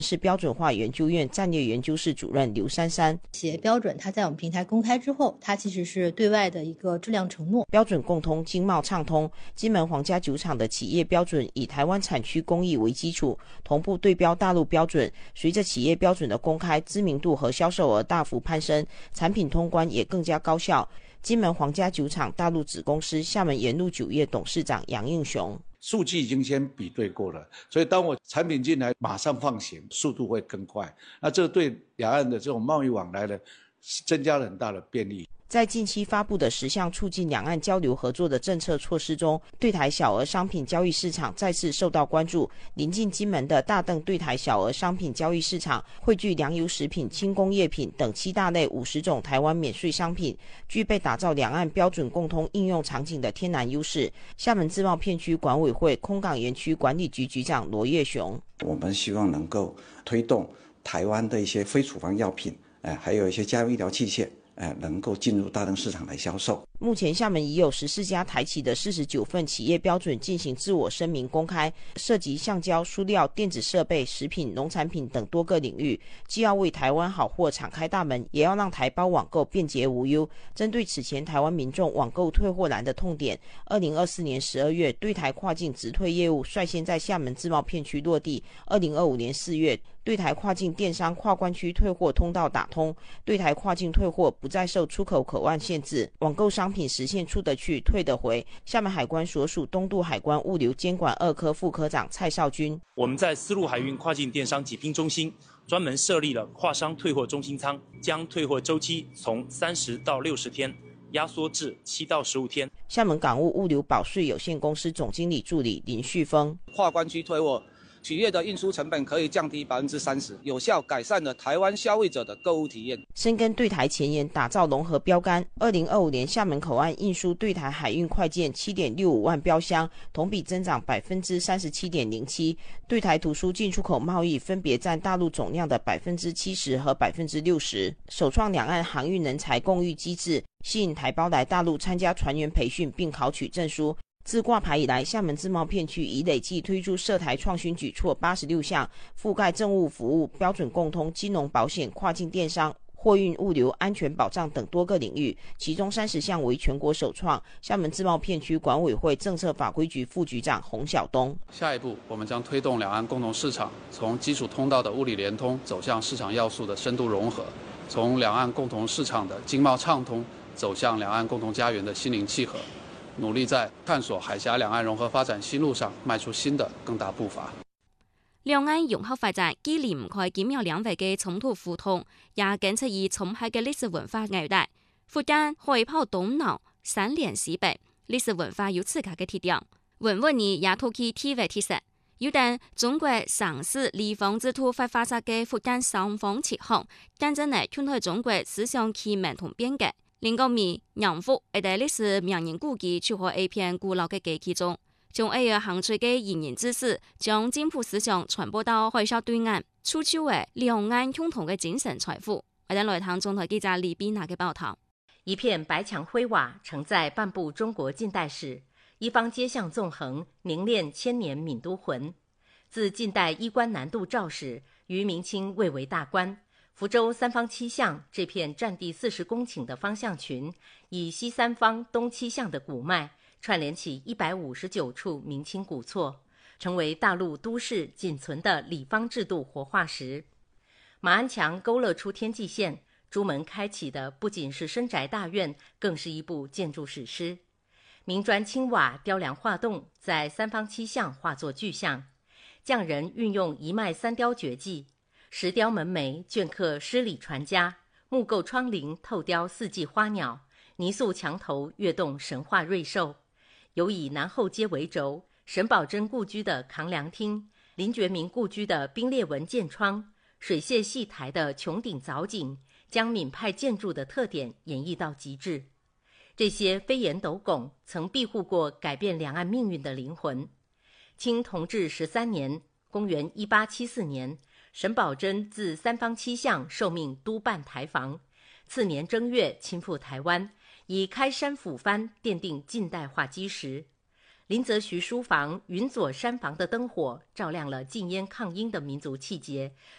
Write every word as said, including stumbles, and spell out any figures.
是标准化研究院战略研究室主任刘珊珊。 企业标准它在我们平台公开之后，它其实是对外的一个质量承诺。 标准共通，经贸畅通。金门皇家酒厂的企业标准以台湾产区工艺为基础，同步对标大陆标准。随着企业标准的公开，知名度和销售额大幅攀升，产品通关也更加高效。金门皇家酒厂大陆子公司厦门沿路酒业董事长杨应雄。 数据已经先比对过了，所以当我产品进来马上放行，速度会更快。那这对两岸的这种贸易往来呢，增加了很大的便利。 在近期发布的十项促进两岸交流合作的政策措施中，对台小额商品交易市场再次受到关注。临近金门的大邓对台小额商品交易市场汇聚粮油食品、轻工业品等七大类五十种台湾免税商品，具备打造两岸标准共通应用场景的天然优势。厦门自贸片区管委会空港园区管理局局长罗月雄： 我们希望能够推动台湾的一些非处方药品，呃、还有一些家用医疗器械呃，能够进入大邓市场来销售。 目前厦门已有十四家台企的四十九份企业标准进行自我声明公开，涉及橡胶、塑料、电子设备、食品、农产品等多个领域，既要为台湾好货敞开大门，也要让台胞网购便捷无忧。针对此前台湾民众网购退货难的痛点，二零二四年十二月对台跨境直退业务率先在厦门自贸片区落地，二零二五年四月对台跨境电商跨关区退货通道打通，对台跨境退货不再受出口口岸限制，网购商品实现出得去退得回。厦门海关所属东渡海关物流监管二科副科长蔡少军： 我们在丝路海运跨境电商集拼中心专门设立了跨商退货中心仓，将退货周期从三十到六十天压缩至七到十五天。 厦门港务物流保税有限公司总经理助理林旭峰： 跨关区退货企业的运输成本可以降低百分之三十，有效改善了台湾消费者的购物体验。 深耕对台前沿，打造融合标杆。二零二五年厦门口岸运输对台海运快件七点六五万标箱，同比增长百分之三十七点零七。对台图书进出口贸易分别占大陆总量的百分之七十和百分之六十。首创两岸航运人才共育机制，吸引台胞来大陆参加船员培训并考取证书。自挂牌以来，厦门自贸片区已累计推出涉台创新举措八十六项，覆盖政务服务、标准共通、金融保险、跨境电商、货运物流、安全保障等多个领域，其中三十项为全国首创。厦门自贸片区管委会政策法规局副局长洪晓东： 下一步，我们将推动两岸共同市场从基础通道的物理连通走向市场要素的深度融合，从两岸共同市场的经贸畅通走向两岸共同家园的心灵契合，努力在探索海峡两岸融合发展新路上迈出新的更大步伐。 兩岸融合發展既離唔開檢驗兩地嘅衝突互通，也緊切以重喺嘅歷史文化纽帶。福建海泡東南、三連西北，歷史文化有自家嘅特點。文物呢也透起地位特色，有等中國上市離坊之土發發展嘅福建上方切行，簡直係傳開中國思想起源同變革。另個面洋服一代歷史名人古蹟，處喺一片古老嘅機器中。將呢個行出嘅言言知識，將進步思想傳播到海峽對岸，促進為兩岸共同嘅精神財富。我哋來聽中台記者李碧娜嘅報道。 一片白牆灰瓦，承載半部中國近代史，一方街巷縱橫，凝練千年閩都魂。自近代衣冠南渡肇始，於明清蔚為大觀。福州三坊七巷這片佔地四十公頃的方巷群，以西三坊東七巷的古脈串聯起一百五十九處明清古厝，成為大陸都市僅存的里坊制度活化石。馬鞍牆勾勒出天際線，朱門開啟的不僅是深宅大院，更是一部建築史詩。明磚青瓦雕梁畫棟在三坊七巷化作具象，匠人運用一脈三雕絕技，石雕門楣鐫刻詩禮傳家，木構窗棂透雕四季花鳥，泥塑牆頭躍動神話瑞獸。有以南後街為軸，沈葆楨故居的扛梁廳，林覺民故居的冰裂紋箭窗，水榭戲台的穹頂藻井，將閩派建築的特點演繹到極致。這些飛檐斗拱曾庇護過改變兩岸命運的靈魂。清同治十三年，公元一八七四年，沈葆楨自三坊七巷受命督辦台防，次年正月親赴台灣，以開山撫番奠定近代化基石。林則徐書房、雲左山房的燈火照亮了禁煙抗英的民族氣節，